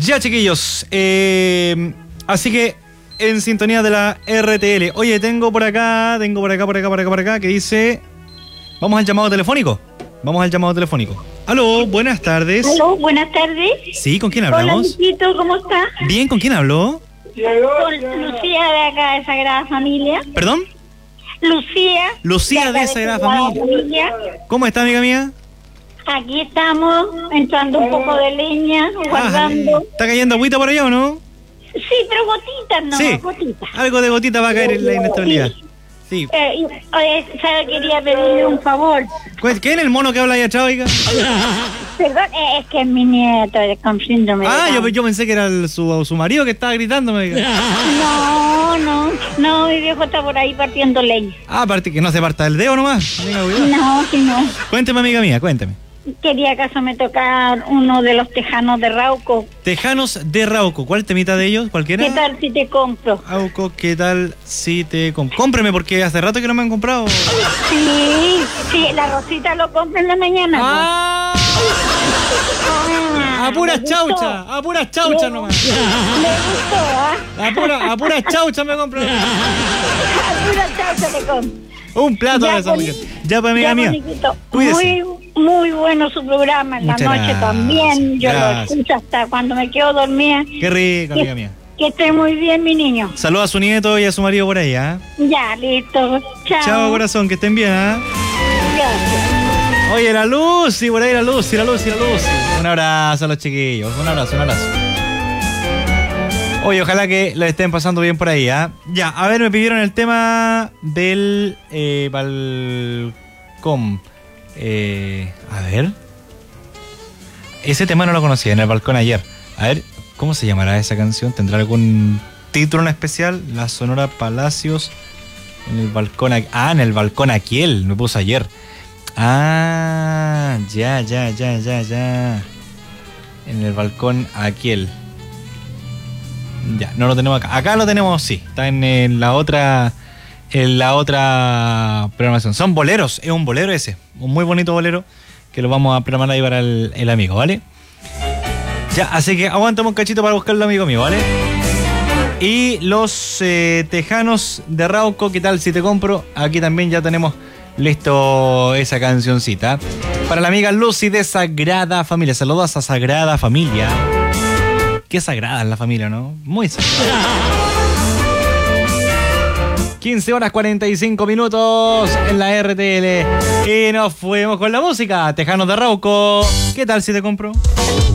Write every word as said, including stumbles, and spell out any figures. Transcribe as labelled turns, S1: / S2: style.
S1: Ya, chiquillos. Eh, así que en sintonía de la R T L. Oye, tengo por acá, tengo por acá, por acá, por acá, por acá, que dice... Vamos al llamado telefónico. Vamos al llamado telefónico. Aló, buenas tardes.
S2: Aló, buenas tardes.
S1: Sí, ¿con quién
S2: Hola,
S1: hablamos?
S2: Luisito, ¿cómo está?
S1: Bien, ¿con quién habló?
S2: Con Lucía de acá de Sagrada Familia.
S1: ¿Perdón?
S2: Lucía.
S1: Lucía de
S2: acá
S1: Sagrada Familia. ¿Cómo está, amiga mía?
S2: Aquí estamos entrando un poco de leña, guardando.
S1: Ah, ¿está cayendo agüita por allá o no?
S2: Sí, pero gotitas no,
S1: Sí,
S2: gotitas.
S1: algo de gotita va a caer en la inestabilidad. Sí.
S2: Eh, y, oye, ¿sabe? Quería pedirle un favor.
S1: ¿Quién es el mono que habla ahí atrás, oiga?
S2: Perdón, eh, es que es mi nieto eh, con síndrome de
S1: Ah,
S2: Down.
S1: yo, yo pensé que era el- su, su marido que estaba gritándome, oiga.
S2: No, no, no, mi viejo está por ahí partiendo leña.
S1: Ah, aparte que no se parta el dedo nomás. Amiga, cuidado.
S2: No, si no.
S1: Cuénteme, amiga mía, cuénteme.
S2: Quería acaso me tocar uno de los tejanos de Rauco.
S1: Tejanos de Rauco, ¿cuál temita de ellos? ¿Cualquiera?
S2: ¿Qué tal si te compro?
S1: Rauco, ¿qué tal si te... comp- Cómpreme porque hace rato que no me han comprado.
S2: Sí, sí, la Rosita lo compra en la mañana.
S1: ¡Ah!
S2: Ah,
S1: A puras
S2: me gustó.
S1: chauchas, a puras chauchas nomás.
S2: Me gustó, ¿ah?
S1: A pura, a puras chauchas me compro.
S2: A puras chauchas te compro.
S1: Un plato
S2: Ya,
S1: de esa
S2: boni-
S1: mujer. Ya, pues, amiga
S2: ya,
S1: mía.
S2: boniquito.
S1: Cuídese.
S2: Muy, muy bueno su programa en
S1: Muchas
S2: la noche
S1: gracias,
S2: también. Yo
S1: gracias.
S2: lo escucho hasta cuando me quedo dormida.
S1: Qué rico, amiga mía.
S2: Que esté muy bien, mi niño.
S1: Saludos a su nieto y a su marido por ahí, ¿ah?
S2: Ya, listo. Chao.
S1: Chao, corazón, que estén bien, ¿ah?
S2: Gracias.
S1: Oye, la Lucy, por ahí la Lucy, la Lucy, la Lucy. Un abrazo a los chiquillos, un abrazo, un abrazo. Oye, ojalá que le estén pasando bien por ahí, ¿ah? Ya, a ver, me pidieron el tema del eh, balcón. Eh, a ver. Ese tema no lo conocía, en el balcón ayer. A ver, ¿cómo se llamará esa canción? ¿Tendrá algún título en especial? La Sonora Palacios en el balcón. a- Ah, en el balcón Aquiel, me puso ayer. Ah, ya, ya, ya, ya, ya. En el balcón Aquiel. Ya, no lo tenemos acá. Acá lo tenemos, sí. Está en, en la otra. En la otra programación. Son boleros, es un bolero ese. Un muy bonito bolero que lo vamos a programar ahí para el, el amigo, ¿vale? Ya, así que aguantamos un cachito para buscarlo, amigo mío, ¿vale? Y los eh, tejanos de Rauco, ¿qué tal si te compro? Aquí también ya tenemos listo esa cancioncita. Para la amiga Lucy de Sagrada Familia. Saludos a Sagrada Familia. Qué sagrada es la familia, ¿no? Muy sagrada. quince horas cuarenta y cinco minutos en la R T L. Y nos fuimos con la música. Tejanos de Rauco. ¿Qué tal si te compro?